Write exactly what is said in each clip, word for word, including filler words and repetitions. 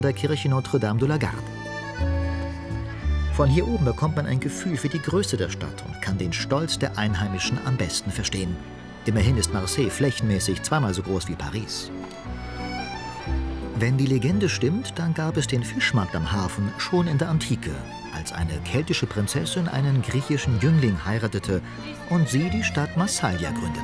der Kirche Notre-Dame de la Garde. Von hier oben bekommt man ein Gefühl für die Größe der Stadt und kann den Stolz der Einheimischen am besten verstehen. Immerhin ist Marseille flächenmäßig zweimal so groß wie Paris. Wenn die Legende stimmt, dann gab es den Fischmarkt am Hafen schon in der Antike, als eine keltische Prinzessin einen griechischen Jüngling heiratete und sie die Stadt Massalia gründeten.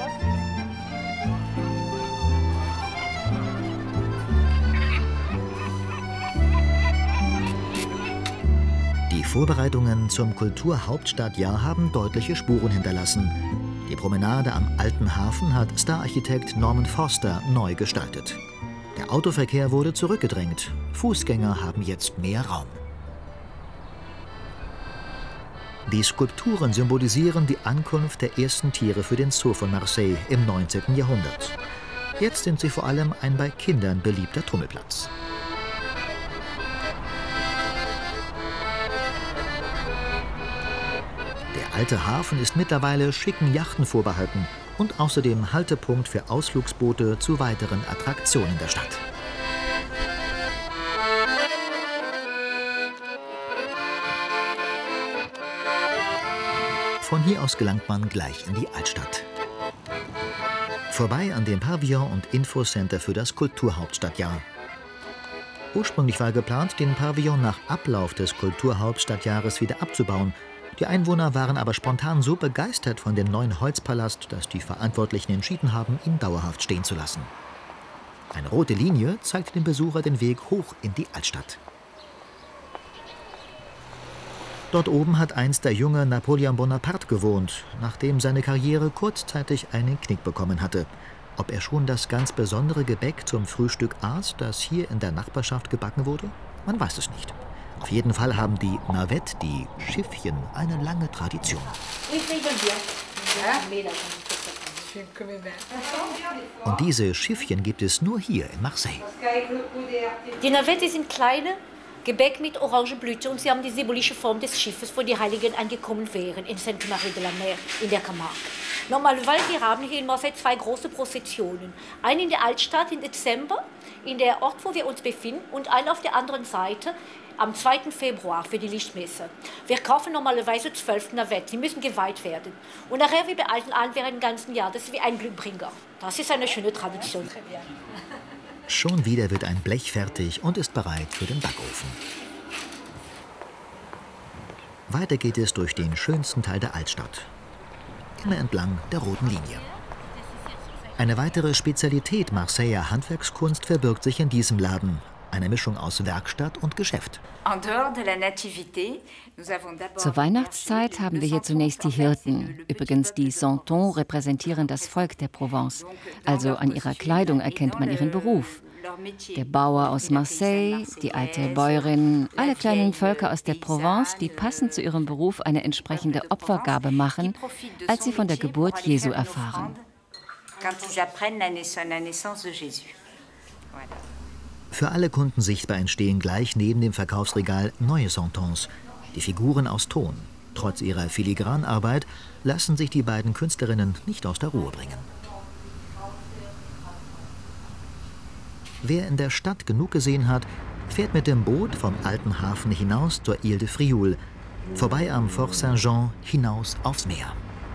Die Vorbereitungen zum Kulturhauptstadtjahr haben deutliche Spuren hinterlassen. Die Promenade am Alten Hafen hat Stararchitekt Norman Foster neu gestaltet. Der Autoverkehr wurde zurückgedrängt. Fußgänger haben jetzt mehr Raum. Die Skulpturen symbolisieren die Ankunft der ersten Tiere für den Zoo von Marseille im neunzehnten Jahrhundert. Jetzt sind sie vor allem ein bei Kindern beliebter Tummelplatz. Der alte Hafen ist mittlerweile schicken Yachten vorbehalten und außerdem Haltepunkt für Ausflugsboote zu weiteren Attraktionen der Stadt. Von hier aus gelangt man gleich in die Altstadt. Vorbei an dem Pavillon und Infocenter für das Kulturhauptstadtjahr. Ursprünglich war geplant, den Pavillon nach Ablauf des Kulturhauptstadtjahres wieder abzubauen. Die Einwohner waren aber spontan so begeistert von dem neuen Holzpalast, dass die Verantwortlichen entschieden haben, ihn dauerhaft stehen zu lassen. Eine rote Linie zeigt dem Besucher den Weg hoch in die Altstadt. Dort oben hat einst der junge Napoleon Bonaparte gewohnt, nachdem seine Karriere kurzzeitig einen Knick bekommen hatte. Ob er schon das ganz besondere Gebäck zum Frühstück aß, das hier in der Nachbarschaft gebacken wurde? Man weiß es nicht. Auf jeden Fall haben die Navette, die Schiffchen, eine lange Tradition. Und diese Schiffchen gibt es nur hier in Marseille. Die Navette sind kleine Gebäck mit Orangenblüte und sie haben die symbolische Form des Schiffes, wo die Heiligen angekommen wären, in Sainte-Marie de la Mer, in der Camargue. Normalerweise wir haben hier in Marseille zwei große Prozessionen. Eine in der Altstadt im Dezember, in der Ort, wo wir uns befinden, und eine auf der anderen Seite am zweiten Februar für die Lichtmesse. Wir kaufen normalerweise zwölf Navetten, die müssen geweiht werden. Und nachher, wir behalten allen während dem ganzen Jahr. Das ist wie ein Glückbringer. Das ist eine schöne Tradition. Schon wieder wird ein Blech fertig und ist bereit für den Backofen. Weiter geht es durch den schönsten Teil der Altstadt. Immer entlang der roten Linie. Eine weitere Spezialität Marseiller Handwerkskunst verbirgt sich in diesem Laden. Eine Mischung aus Werkstatt und Geschäft. Zur Weihnachtszeit haben wir hier zunächst die Hirten. Übrigens, die Santons repräsentieren das Volk der Provence. Also an ihrer Kleidung erkennt man ihren Beruf. Der Bauer aus Marseille, die alte Bäuerin, alle kleinen Völker aus der Provence, die passend zu ihrem Beruf eine entsprechende Opfergabe machen, als sie von der Geburt Jesu erfahren. Für alle Kunden sichtbar entstehen gleich neben dem Verkaufsregal neue Santons, die Figuren aus Ton. Trotz ihrer Filigranarbeit lassen sich die beiden Künstlerinnen nicht aus der Ruhe bringen. Wer in der Stadt genug gesehen hat, fährt mit dem Boot vom alten Hafen hinaus zur Ile de Frioul, vorbei am Fort Saint-Jean hinaus aufs Meer.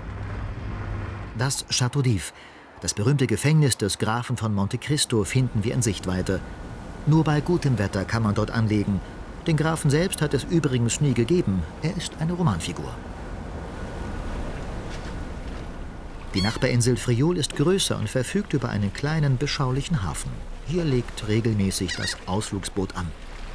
Das Château d'If, das berühmte Gefängnis des Grafen von Monte Cristo, finden wir in Sichtweite. Nur bei gutem Wetter kann man dort anlegen. Den Grafen selbst hat es übrigens nie gegeben. Er ist eine Romanfigur. Die Nachbarinsel Frioul ist größer und verfügt über einen kleinen, beschaulichen Hafen. Hier legt regelmäßig das Ausflugsboot an.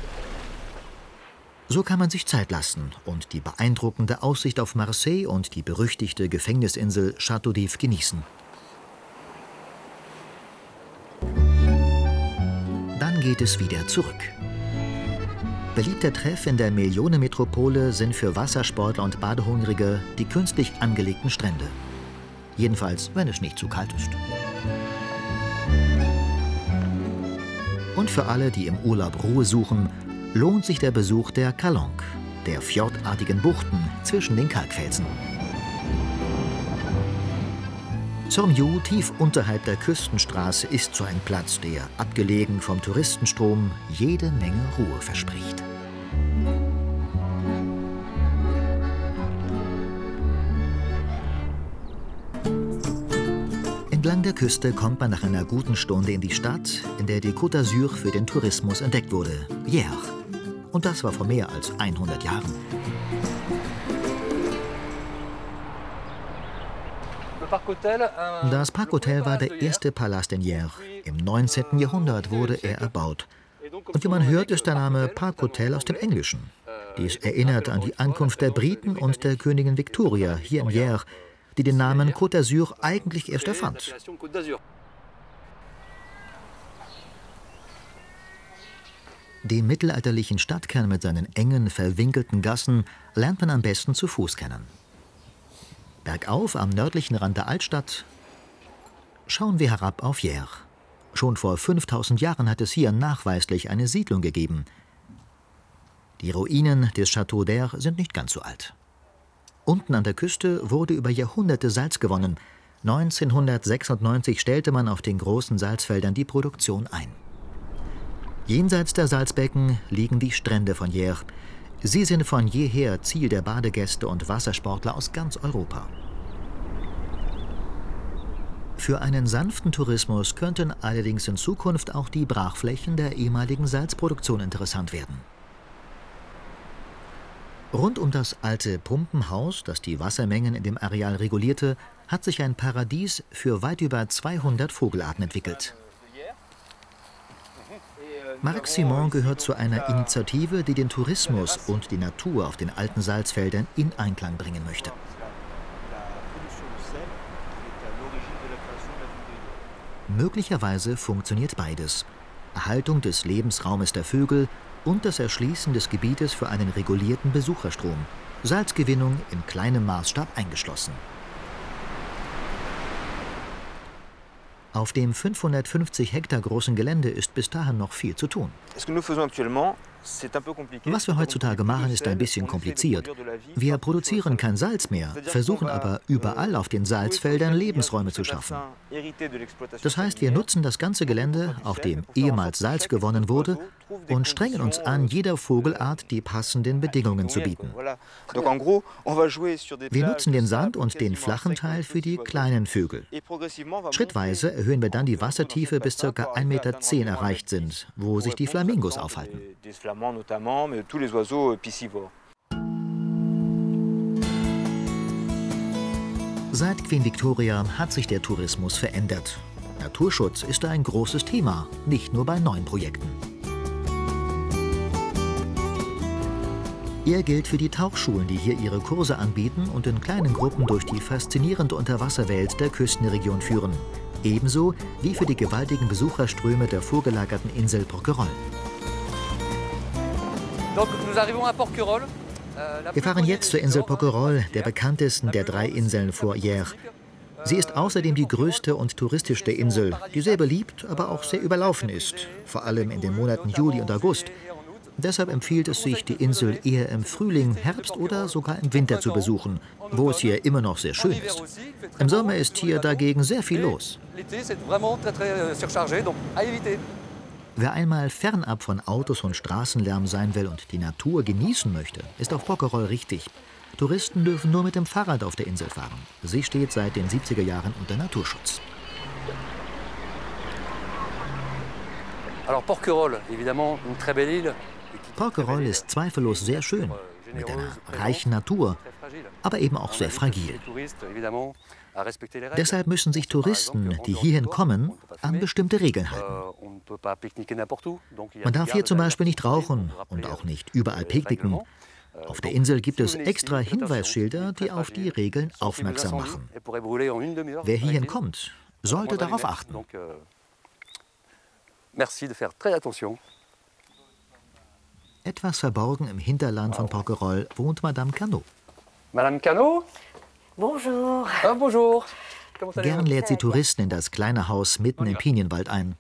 So kann man sich Zeit lassen und die beeindruckende Aussicht auf Marseille und die berüchtigte Gefängnisinsel Château d'If genießen. Dann geht es wieder zurück. Beliebter Treff in der Millionenmetropole sind für Wassersportler und Badehungrige die künstlich angelegten Strände. Jedenfalls, wenn es nicht zu kalt ist. Und für alle, die im Urlaub Ruhe suchen, lohnt sich der Besuch der Calanque, der fjordartigen Buchten zwischen den Kalkfelsen. Sommiou, tief unterhalb der Küstenstraße, ist so ein Platz, der, abgelegen vom Touristenstrom, jede Menge Ruhe verspricht. Entlang der Küste kommt man nach einer guten Stunde in die Stadt, in der die Côte d'Azur für den Tourismus entdeckt wurde, Hyères. Und das war vor mehr als hundert Jahren. Das Parkhotel war der erste Palast in Hyères. Im neunzehnten Jahrhundert wurde er erbaut. Und wie man hört, ist der Name Parkhotel aus dem Englischen. Dies erinnert an die Ankunft der Briten und der Königin Victoria hier in Hyères, die den Namen Côte d'Azur eigentlich erst erfand. Den mittelalterlichen Stadtkern mit seinen engen, verwinkelten Gassen lernt man am besten zu Fuß kennen. Bergauf am nördlichen Rand der Altstadt schauen wir herab auf Hyères. Schon vor fünftausend Jahren hat es hier nachweislich eine Siedlung gegeben. Die Ruinen des Château d'Aire sind nicht ganz so alt. Unten an der Küste wurde über Jahrhunderte Salz gewonnen. neunzehnhundertsechsundneunzig stellte man auf den großen Salzfeldern die Produktion ein. Jenseits der Salzbecken liegen die Strände von Hyères. Sie sind von jeher Ziel der Badegäste und Wassersportler aus ganz Europa. Für einen sanften Tourismus könnten allerdings in Zukunft auch die Brachflächen der ehemaligen Salzproduktion interessant werden. Rund um das alte Pumpenhaus, das die Wassermengen in dem Areal regulierte, hat sich ein Paradies für weit über zweihundert Vogelarten entwickelt. Marc Simon gehört zu einer Initiative, die den Tourismus und die Natur auf den alten Salzfeldern in Einklang bringen möchte. Möglicherweise funktioniert beides: Erhaltung des Lebensraumes der Vögel und das Erschließen des Gebietes für einen regulierten Besucherstrom, Salzgewinnung in kleinem Maßstab eingeschlossen. Auf dem fünfhundertfünfzig Hektar großen Gelände ist bis dahin noch viel zu tun. Was wir heutzutage machen, ist ein bisschen kompliziert. Wir produzieren kein Salz mehr, versuchen aber überall auf den Salzfeldern Lebensräume zu schaffen. Das heißt, wir nutzen das ganze Gelände, auf dem ehemals Salz gewonnen wurde, und strengen uns an, jeder Vogelart die passenden Bedingungen zu bieten. Wir nutzen den Sand und den flachen Teil für die kleinen Vögel. Schrittweise erhöhen wir dann die Wassertiefe, bis ca. ein Meter zehn erreicht sind, wo sich die Flamingos aufhalten. Seit Queen Victoria hat sich der Tourismus verändert. Naturschutz ist ein großes Thema, nicht nur bei neuen Projekten. Er gilt für die Tauchschulen, die hier ihre Kurse anbieten und in kleinen Gruppen durch die faszinierende Unterwasserwelt der Küstenregion führen. Ebenso wie für die gewaltigen Besucherströme der vorgelagerten Insel Porquerolles. Wir fahren jetzt zur Insel Porquerolles, der bekanntesten der drei Inseln vor Hyères. Sie ist außerdem die größte und touristischste Insel, die sehr beliebt, aber auch sehr überlaufen ist, vor allem in den Monaten Juli und August. Deshalb empfiehlt es sich, die Insel eher im Frühling, Herbst oder sogar im Winter zu besuchen, wo es hier immer noch sehr schön ist. Im Sommer ist hier dagegen sehr viel los. Wer einmal fernab von Autos und Straßenlärm sein will und die Natur genießen möchte, ist auf Porquerolles richtig. Touristen dürfen nur mit dem Fahrrad auf der Insel fahren. Sie steht seit den siebziger Jahren unter Naturschutz. Alors Porquerolles, évidemment, une très belle île. Porquerolles ist zweifellos sehr schön, mit einer reichen Natur, aber eben auch sehr fragil. Deshalb müssen sich Touristen, die hierhin kommen, an bestimmte Regeln halten. Man darf hier zum Beispiel nicht rauchen und auch nicht überall picknicken. Auf der Insel gibt es extra Hinweisschilder, die auf die Regeln aufmerksam machen. Wer hierhin kommt, sollte darauf achten. Merci de faire très attention. Etwas verborgen im Hinterland von Porquerolles wohnt Madame Canot. Madame Canot? Bonjour. Ah, bonjour. Gern lädt sie Touristen in das kleine Haus mitten im Pinienwald ein.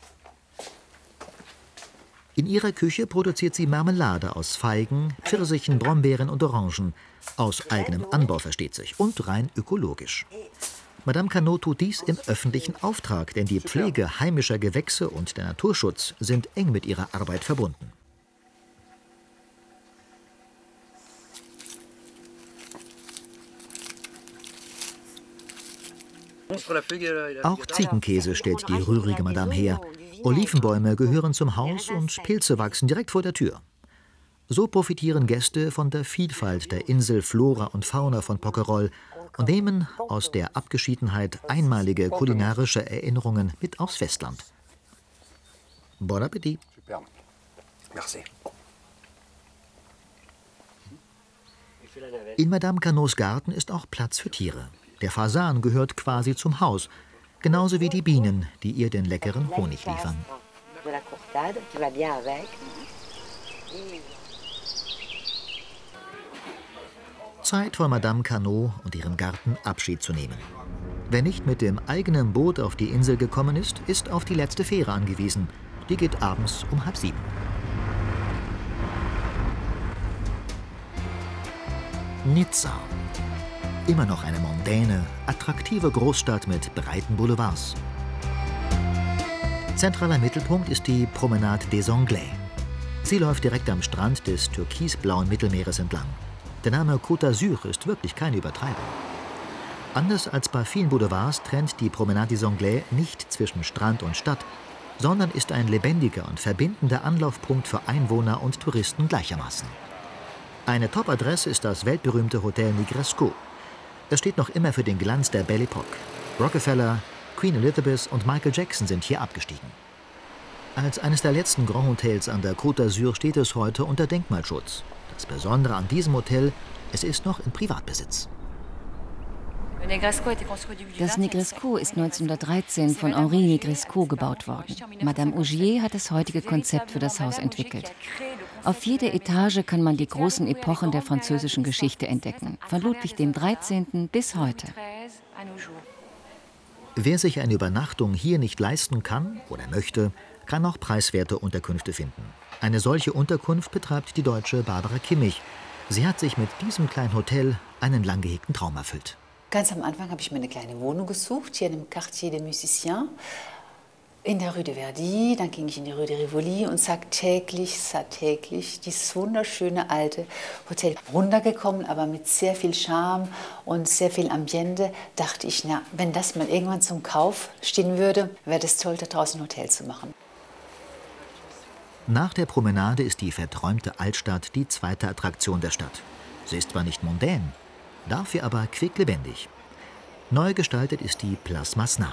In ihrer Küche produziert sie Marmelade aus Feigen, Pfirsichen, Brombeeren und Orangen. Aus eigenem Anbau, versteht sich, und rein ökologisch. Madame Cano tut dies im öffentlichen Auftrag, denn die Pflege heimischer Gewächse und der Naturschutz sind eng mit ihrer Arbeit verbunden. Auch Ziegenkäse stellt die rührige Madame her. Olivenbäume gehören zum Haus und Pilze wachsen direkt vor der Tür. So profitieren Gäste von der Vielfalt der Insel Flora und Fauna von Poquerolles und nehmen aus der Abgeschiedenheit einmalige kulinarische Erinnerungen mit aufs Festland. Bon Appetit! In Madame Canos Garten ist auch Platz für Tiere. Der Fasan gehört quasi zum Haus, genauso wie die Bienen, die ihr den leckeren Honig liefern. Zeit von Madame Cano und ihrem Garten Abschied zu nehmen. Wer nicht mit dem eigenen Boot auf die Insel gekommen ist, ist auf die letzte Fähre angewiesen. Die geht abends um halb sieben. Nizza. Immer noch eine mondäne, attraktive Großstadt mit breiten Boulevards. Zentraler Mittelpunkt ist die Promenade des Anglais. Sie läuft direkt am Strand des türkisblauen Mittelmeeres entlang. Der Name Côte d'Azur ist wirklich keine Übertreibung. Anders als bei vielen Boulevards trennt die Promenade des Anglais nicht zwischen Strand und Stadt, sondern ist ein lebendiger und verbindender Anlaufpunkt für Einwohner und Touristen gleichermaßen. Eine Top-Adresse ist das weltberühmte Hotel Negresco. Es steht noch immer für den Glanz der Belle Époque. Rockefeller, Queen Elizabeth und Michael Jackson sind hier abgestiegen. Als eines der letzten Grand Hotels an der Côte d'Azur steht es heute unter Denkmalschutz. Das Besondere an diesem Hotel, es ist noch in Privatbesitz. Das Negresco ist neunzehnhundertdreizehn von Henri Negresco gebaut worden. Madame Augier hat das heutige Konzept für das Haus entwickelt. Auf jeder Etage kann man die großen Epochen der französischen Geschichte entdecken, von Ludwig dem dreizehnten bis heute. Wer sich eine Übernachtung hier nicht leisten kann oder möchte, kann auch preiswerte Unterkünfte finden. Eine solche Unterkunft betreibt die Deutsche Barbara Kimmich. Sie hat sich mit diesem kleinen Hotel einen lang gehegten Traum erfüllt. Ganz am Anfang habe ich mir eine kleine Wohnung gesucht, hier im Quartier des Musiciens, in der Rue de Verdi. Dann ging ich in die Rue de Rivoli und sah täglich, sah täglich dieses wunderschöne alte Hotel. Runtergekommen, aber mit sehr viel Charme und sehr viel Ambiente, dachte ich, na, wenn das mal irgendwann zum Kauf stehen würde, wäre das toll, da draußen ein Hotel zu machen. Nach der Promenade ist die verträumte Altstadt die zweite Attraktion der Stadt. Sie ist zwar nicht mondän, dafür aber quicklebendig. Neu gestaltet ist die Place Massenas.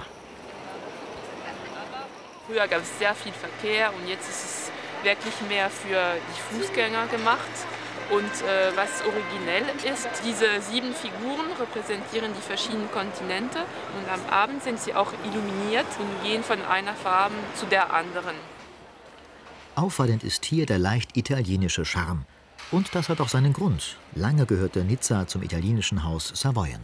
Früher gab es sehr viel Verkehr und jetzt ist es wirklich mehr für die Fußgänger gemacht. Und äh, was originell ist, diese sieben Figuren repräsentieren die verschiedenen Kontinente und am Abend sind sie auch illuminiert und gehen von einer Farbe zu der anderen. Auffallend ist hier der leicht italienische Charme. Und das hat auch seinen Grund. Lange gehörte Nizza zum italienischen Haus Savoyen.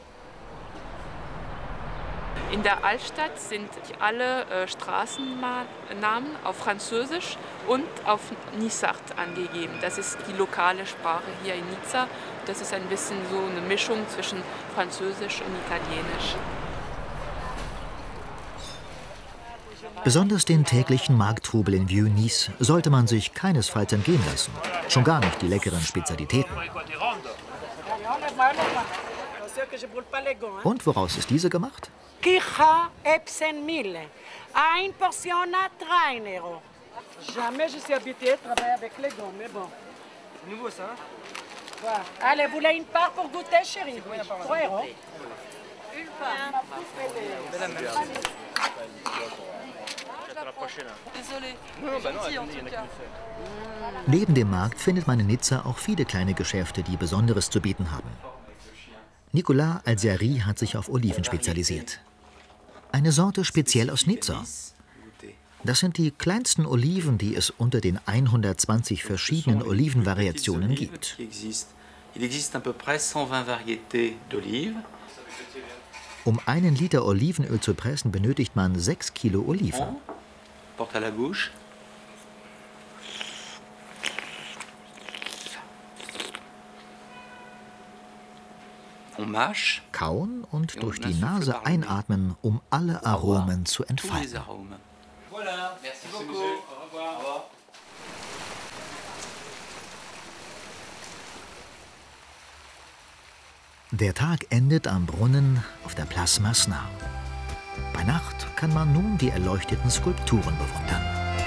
In der Altstadt sind alle äh, Straßennamen auf Französisch und auf Nizart angegeben. Das ist die lokale Sprache hier in Nizza. Das ist ein bisschen so eine Mischung zwischen Französisch und Italienisch. Besonders den täglichen Markttrubel in Vieux-Nice sollte man sich keinesfalls entgehen lassen. Schon gar nicht die leckeren Spezialitäten. Und woraus ist diese gemacht? Quicha epsen mille. Une portion à trois euros. Jamais je suis habituée à travailler avec les gommes, mais bon. Nouveau ça? Voilà. Allez, vous voulez une part pour goûter, chérie? trois euros. Une part. Neben dem Markt findet man in Nizza auch viele kleine Geschäfte, die Besonderes zu bieten haben. Nicolas Alzieri hat sich auf Oliven spezialisiert. Eine Sorte speziell aus Nizza. Das sind die kleinsten Oliven, die es unter den hundertzwanzig verschiedenen Olivenvariationen gibt. Um einen Liter Olivenöl zu pressen, benötigt man sechs Kilo Oliven. Kauen und durch die Nase einatmen, um alle Aromen zu entfalten. Der Tag endet am Brunnen auf der Place Massenas. Bei Nacht kann man nun die erleuchteten Skulpturen bewundern.